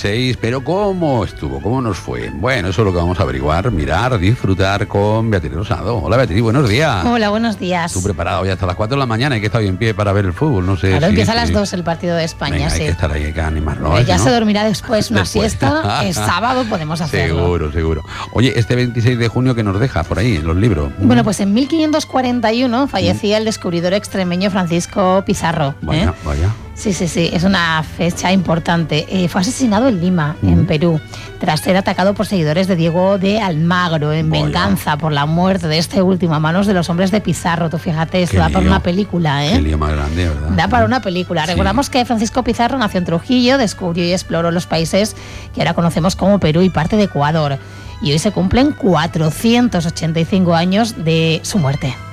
26, pero ¿cómo estuvo? ¿Cómo nos fue? Bueno, eso es lo que vamos a averiguar, mirar, disfrutar con Beatriz Rosado. Hola Beatriz, buenos días. Hola, buenos días. Tú preparado ya hasta las 4 de la mañana y que está hoy en pie para ver el fútbol, no sé. Claro, empieza a las 2 el partido de España, venga, sí. Hay que estar ahí, hay que animarnos. Ya ¿no? se dormirá después una siesta, es sábado, podemos hacerlo. Seguro. Oye, este 26 de junio, ¿qué nos deja por ahí en los libros? Bueno, pues en 1541 fallecía el descubridor extremeño Francisco Pizarro. Vaya. Sí, es una fecha importante. Fue asesinado en Lima, en Perú, tras ser atacado por seguidores de Diego de Almagro, en venganza por la muerte de este último a manos de los hombres de Pizarro. Tú fíjate, esto da para una película, ¿eh? Qué lío más grande, ¿verdad? Da para una película. Sí. Recordamos que Francisco Pizarro nació en Trujillo, descubrió y exploró los países que ahora conocemos como Perú y parte de Ecuador. Y hoy se cumplen 485 años de su muerte.